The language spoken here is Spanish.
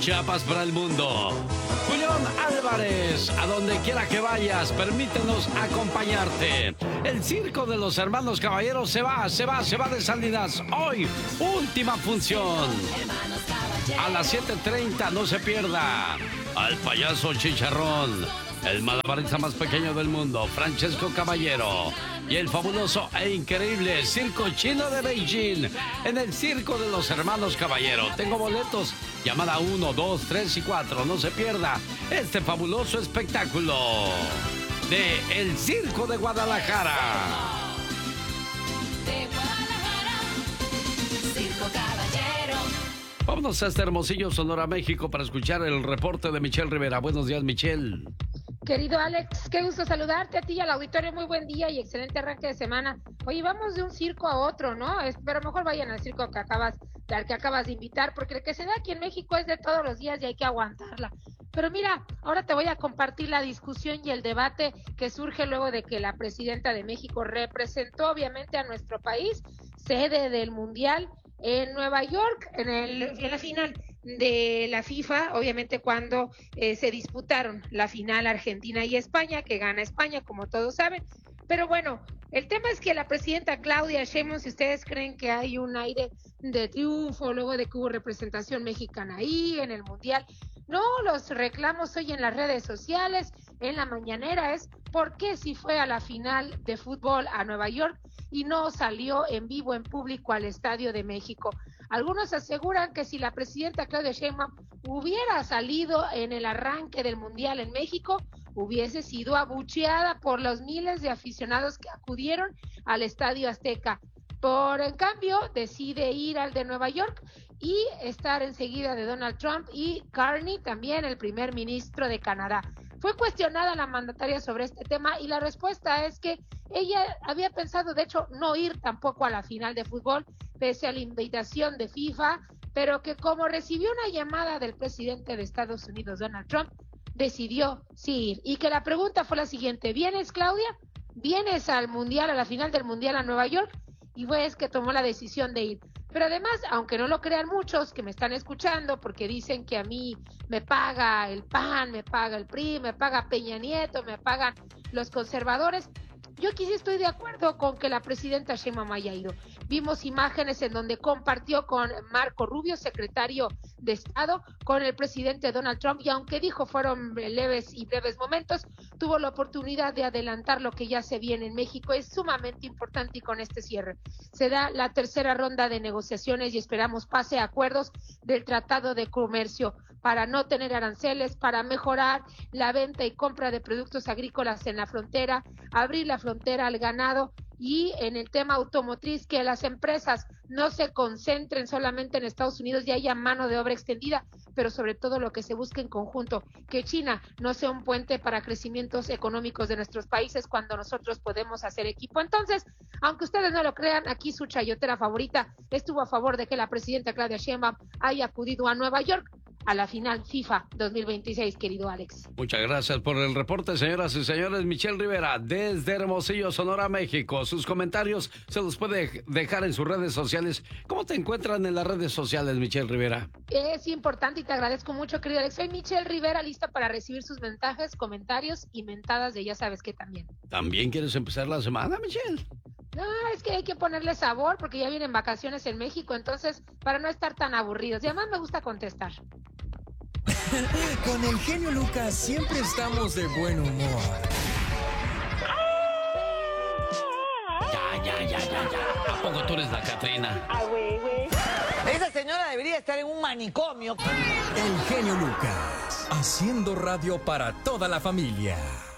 Chiapas para el mundo. Julián Álvarez, a donde quiera que vayas, permítenos acompañarte. El circo de los hermanos Caballeros se va de Salinas. Hoy, última función. A las 7:30, no se pierda. Al payaso Chicharrón, el malabarista más pequeño del mundo, Francesco Caballero, y el fabuloso e increíble Circo Chino de Beijing, en el circo de los hermanos Caballero. Tengo boletos, llamada 1, 2, 3 y 4. No se pierda este fabuloso espectáculo de El Circo de Guadalajara. Circo Caballero. Vámonos a este Hermosillo, Sonora, México, para escuchar el reporte de Michelle Rivera. Buenos días, Michelle. Querido Alex, qué gusto saludarte a ti y al auditorio. Muy buen día y excelente arranque de semana. Oye, vamos de un circo a otro, ¿no? Pero mejor vayan al circo al que acabas de invitar, porque el que se da aquí en México es de todos los días y hay que aguantarla. Pero mira, ahora te voy a compartir la discusión y el debate que surge luego de que la presidenta de México representó obviamente a nuestro país, sede del Mundial en Nueva York, en la final de la FIFA, obviamente cuando se disputaron la final Argentina y España, que gana España, como todos saben. Pero bueno, el tema es que la presidenta Claudia Sheinbaum, si ustedes creen que hay un aire de triunfo luego de que hubo representación mexicana ahí en el Mundial, no, los reclamos hoy en las redes sociales, en la mañanera, es ¿por qué si fue a la final de fútbol a Nueva York y no salió en vivo, en público al Estadio de México? Algunos aseguran que si la presidenta Claudia Sheinbaum hubiera salido en el arranque del Mundial en México, hubiese sido abucheada por los miles de aficionados que acudieron al Estadio Azteca. En cambio, decide ir al de Nueva York y estar enseguida de Donald Trump y Carney, también el primer ministro de Canadá. Fue cuestionada la mandataria sobre este tema y la respuesta es que ella había pensado, de hecho, no ir tampoco a la final de fútbol, pese a la invitación de FIFA, pero que como recibió una llamada del presidente de Estados Unidos, Donald Trump, decidió sí ir. Y que la pregunta fue la siguiente: ¿vienes, Claudia? ¿Vienes al Mundial, a la final del Mundial a Nueva York? Y fue que tomó la decisión de ir. Pero además, aunque no lo crean muchos que me están escuchando, porque dicen que a mí me paga el PAN, me paga el PRI, me paga Peña Nieto, me pagan los conservadores, yo aquí sí estoy de acuerdo con que la presidenta Sheinbaum haya ido. Vimos imágenes en donde compartió con Marco Rubio, secretario de Estado, con el presidente Donald Trump, y aunque dijo fueron leves y breves momentos, tuvo la oportunidad de adelantar lo que ya se viene en México. Es sumamente importante, y con este cierre se da la tercera ronda de negociaciones y esperamos pase a acuerdos del Tratado de Comercio para no tener aranceles, para mejorar la venta y compra de productos agrícolas en la frontera, abrir la frontera al ganado, y en el tema automotriz, que las empresas no se concentren solamente en Estados Unidos y haya mano de obra extendida, pero sobre todo lo que se busque en conjunto, que China no sea un puente para crecimientos económicos de nuestros países cuando nosotros podemos hacer equipo. Entonces, aunque ustedes no lo crean, aquí su chayotera favorita estuvo a favor de que la presidenta Claudia Sheinbaum haya acudido a Nueva York a la final FIFA 2026, querido Alex. Muchas gracias por el reporte, señoras y señores. Michelle Rivera, desde Hermosillo, Sonora, México. Sus comentarios se los puede dejar en sus redes sociales. ¿Cómo te encuentran en las redes sociales, Michelle Rivera? Es importante y te agradezco mucho, querido Alex. Soy Michelle Rivera, lista para recibir sus mensajes, comentarios y mentadas de ya sabes qué también. ¿También quieres empezar la semana, Michelle? No, es que hay que ponerle sabor porque ya vienen vacaciones en México, entonces para no estar tan aburridos. Y además me gusta contestar. Con el genio Lucas siempre estamos de buen humor. Ya. ¿A poco tú eres la Catrina? Esa señora debería estar en un manicomio. El genio Lucas, haciendo radio para toda la familia.